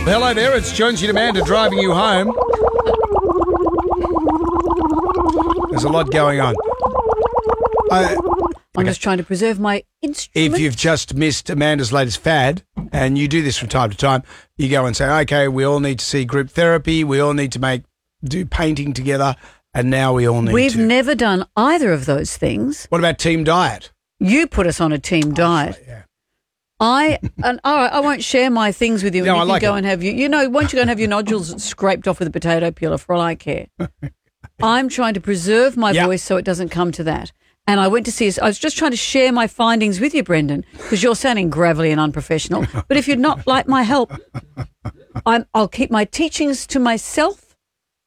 Well, hello there, it's Jonesy and Amanda driving you home. There's a lot going on. I'm just trying to preserve my instrument. If you've just missed Amanda's latest fad, and you do this from time to time, you go and say, okay, we all need to see group therapy, we all need to do painting together, and now we all need We've never done either of those things. What about team diet? You put us on a team diet. Yeah. I won't share my things with you. No, and I you like can go it. and have won't you go and have your nodules scraped off with a potato peeler for all I care. I'm trying to preserve my voice so it doesn't come to that. And I went to see I was just trying to share my findings with you, Brendan, because you're sounding gravelly and unprofessional. But if you'd not like my help, I'll keep my teachings to myself.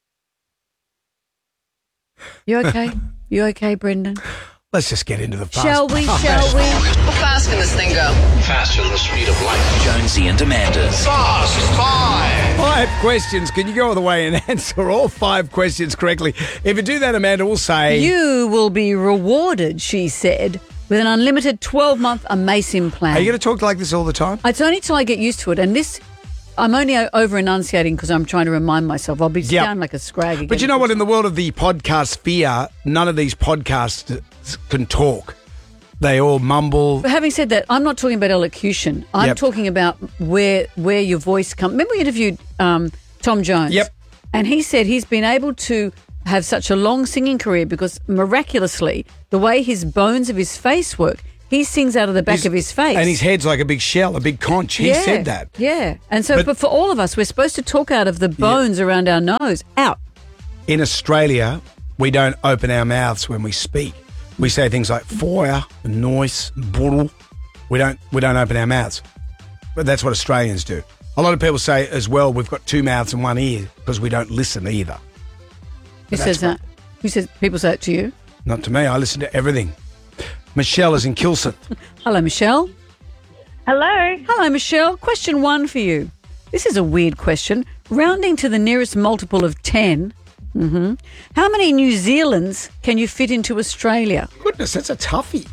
You okay? You okay, Brendan? Let's just get into the fast. Shall we? How fast can this thing go? Faster than the speed of light. Jonesy and Amanda's Fast Five. 5 questions. Can you go all the way and answer all 5 questions correctly? If you do that, Amanda will say... You will be rewarded, she said, with an unlimited 12-month Amasim plan. Are you going to talk like this all the time? It's only till I get used to it. And this, I'm only over-enunciating because I'm trying to remind myself. I'll be down like a scrag again. But you know what? In the world of the podcast sphere, none of these podcasts can talk. They all mumble. But having said that, I'm not talking about elocution. I'm talking about where your voice comes. Remember we interviewed Tom Jones? Yep. And he said he's been able to have such a long singing career because miraculously, the way his bones of his face work, he sings out of the back of his face. And his head's like a big shell, a big conch. He said that. Yeah. And so but for all of us, we're supposed to talk out of the bones around our nose. Out. In Australia, we don't open our mouths when we speak. We say things like fire, noise, burl. We don't open our mouths. But that's what Australians do. A lot of people say as well, we've got 2 mouths and 1 ear because we don't listen either. Who says that? Who says people say it to you? Not to me. I listen to everything. Michelle is in Kilsyth. Hello, Michelle. Hello. Hello, Michelle. Question 1 for you. This is a weird question. Rounding to the nearest multiple of 10, how many New Zealands can you fit into Australia? Goodness, that's a toughie.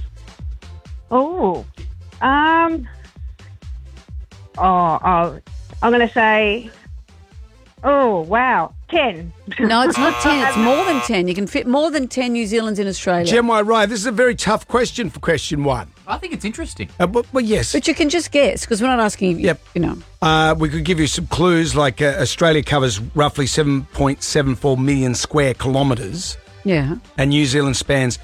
I'm going to say, 10. No, it's not 10. It's more than 10. You can fit more than 10 New Zealands in Australia. Gem White Rye, this is a very tough question for question 1. I think it's interesting. Well, yes. But you can just guess because we're not asking you, We could give you some clues like Australia covers roughly 7.74 million square kilometres. Yeah. And New Zealand spans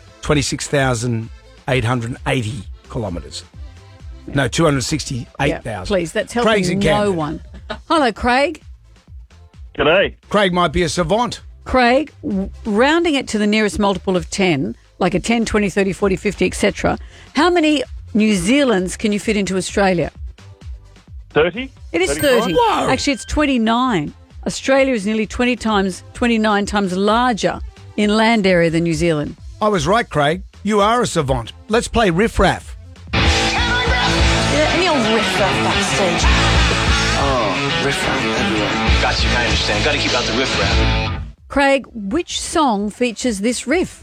26,880 kilometres. No, 268,000. Yeah, please, that's helping Craig's in no Camden. one. Hello, Craig. G'day. Craig might be a savant. Craig, rounding it to the nearest multiple of 10, like a 10, 20, 30, 40, 50, etc., how many New Zealands can you fit into Australia? 30? It is 35? 30. Whoa. Actually, it's 29. Australia is nearly 29 times larger in land area than New Zealand. I was right, Craig. You are a savant. Let's play Riff Raff. Yeah, any old riff-raff backstage. Oh, riff-raff everywhere. Got you, I understand. Got to keep out the riff-raff. Craig, which song features this riff?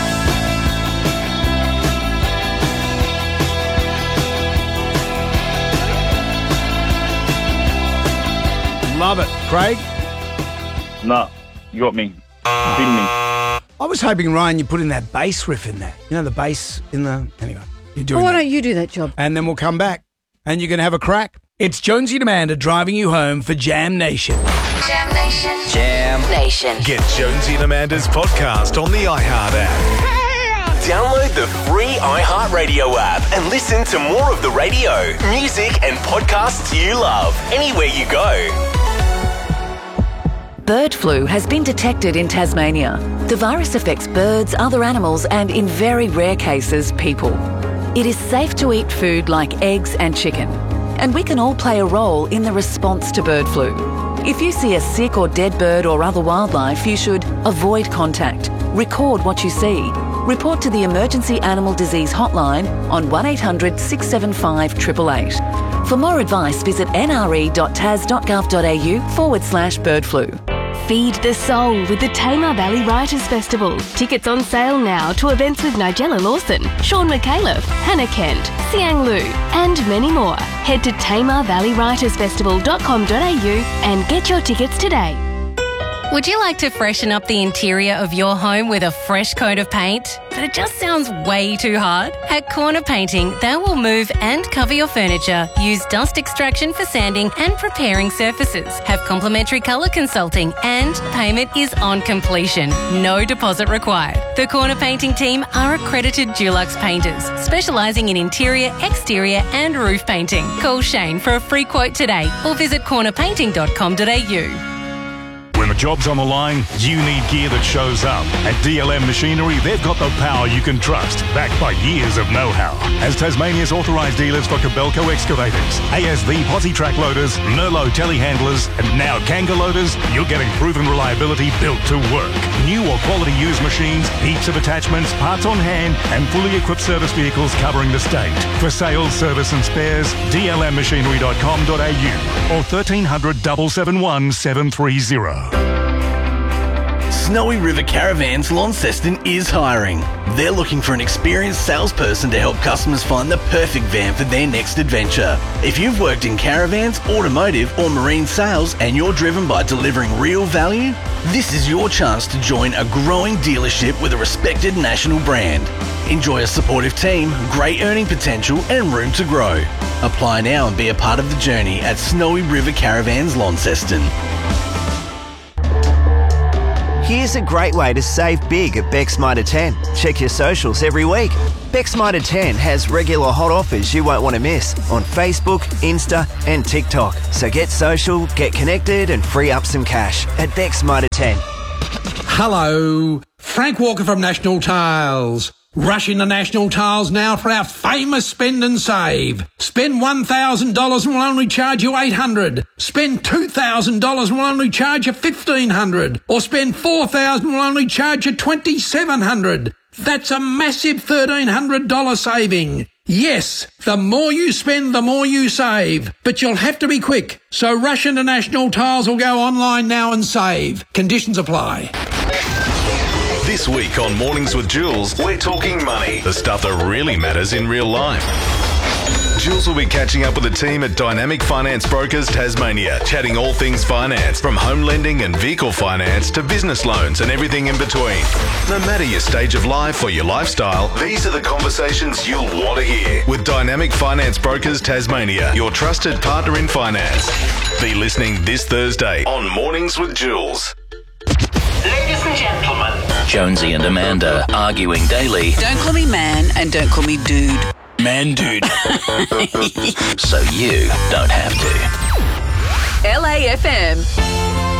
Love it. Craig? No, you got me. Beating me. I was hoping, Ryan, you put in that bass riff in there. You know, the bass in the... Anyway, you're doing Why that. don't you do that job? And then we'll come back and you can have a crack. It's Jonesy and Amanda driving you home for Jam Nation. Jam Nation. Jam Nation. Get Jonesy and Amanda's podcast on the iHeart app. Download the free iHeartRadio app and listen to more of the radio, music, and podcasts you love anywhere you go. Bird flu has been detected in Tasmania. The virus affects birds, other animals, and in very rare cases, people. It is safe to eat food like eggs and chicken. And we can all play a role in the response to bird flu. If you see a sick or dead bird or other wildlife, you should avoid contact, record what you see, report to the Emergency Animal Disease Hotline on 1800 675 888. For more advice, visit nre.tas.gov.au/bird flu. Feed the soul with the Tamar Valley Writers Festival. Tickets on sale now to events with Nigella Lawson, Sean McAuliffe, Hannah Kent, Siang Lu, and many more. Head to tamarvalleywritersfestival.com.au and get your tickets today. Would you like to freshen up the interior of your home with a fresh coat of paint? But it just sounds way too hard? At Corner Painting, they will move and cover your furniture, use dust extraction for sanding and preparing surfaces, have complimentary colour consulting, and payment is on completion. No deposit required. The Corner Painting team are accredited Dulux painters, specialising in interior, exterior and roof painting. Call Shane for a free quote today or visit cornerpainting.com.au. When the job's on the line, you need gear that shows up. At DLM Machinery, they've got the power you can trust, backed by years of know-how. As Tasmania's authorised dealers for Kobelco excavators, ASV posi track loaders, Merlot telehandlers, and now Kanga loaders, you're getting proven reliability built to work. New or quality used machines, heaps of attachments, parts on hand, and fully equipped service vehicles covering the state. For sales, service and spares, dlmmachinery.com.au or 1300 771 730. Snowy River Caravans Launceston is hiring. They're looking for an experienced salesperson to help customers find the perfect van for their next adventure. If you've worked in caravans, automotive or marine sales and you're driven by delivering real value, this is your chance to join a growing dealership with a respected national brand. Enjoy a supportive team, great earning potential and room to grow. Apply now and be a part of the journey at Snowy River Caravans Launceston. Here's a great way to save big at Beck's Mitre 10. Check your socials every week. Beck's Mitre 10 has regular hot offers you won't want to miss on Facebook, Insta and TikTok. So get social, get connected and free up some cash at Beck's Mitre 10. Hello, Frank Walker from National Tiles. Rush into National Tiles now for our famous spend and save. Spend $1,000 and we'll only charge you $800. Spend $2,000 and we'll only charge you $1,500. Or spend $4,000 and we'll only charge you $2,700. That's a massive $1,300 saving. Yes, the more you spend, the more you save. But you'll have to be quick. So rush into National Tiles or go online now and save. Conditions apply. This week on Mornings with Jules, we're talking money, the stuff that really matters in real life. Jules will be catching up with the team at Dynamic Finance Brokers Tasmania, chatting all things finance, from home lending and vehicle finance to business loans and everything in between. No matter your stage of life or your lifestyle, these are the conversations you'll want to hear with Dynamic Finance Brokers Tasmania, your trusted partner in finance. Be listening this Thursday on Mornings with Jules. Ladies and gentlemen, Jonesy and Amanda arguing daily. Don't call me man and don't call me dude. Man, dude. So you don't have to. LAFM.